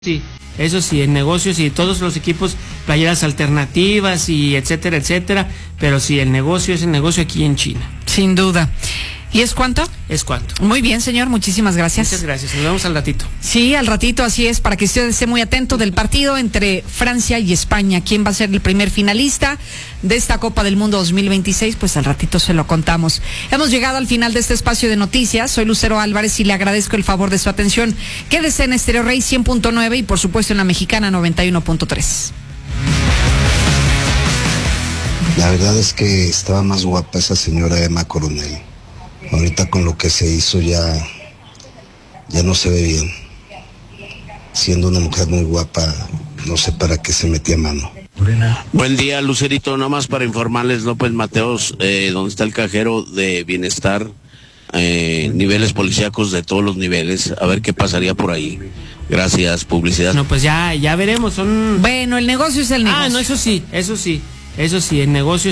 Sí, eso sí, en negocios y todos los equipos, playeras alternativas y etcétera, etcétera, pero sí, el negocio es el negocio aquí en China. Sin duda. ¿Y es cuánto? Es cuánto. Muy bien, señor, muchísimas gracias. Muchas gracias, nos vemos al ratito. Sí, al ratito, así es, para que usted esté muy atento del partido entre Francia y España. ¿Quién va a ser el primer finalista de esta Copa del Mundo 2026? Pues al ratito se lo contamos. Hemos llegado al final de este espacio de noticias. Soy Lucero Álvarez y le agradezco el favor de su atención. Quédese en Estéreo Rey 100.9 y por supuesto en la Mexicana 91.3. La verdad es que estaba más guapa esa señora Emma Coronel. Ahorita con lo que se hizo ya no se ve bien. Siendo una mujer muy guapa, no sé para qué se metía mano. Buen día, Lucerito, nada más para informarles, López Mateos, donde está el cajero de bienestar, niveles policíacos de todos los niveles, a ver qué pasaría por ahí. Gracias, publicidad. No, pues ya veremos, Bueno, el negocio es el negocio. No, eso sí, el negocio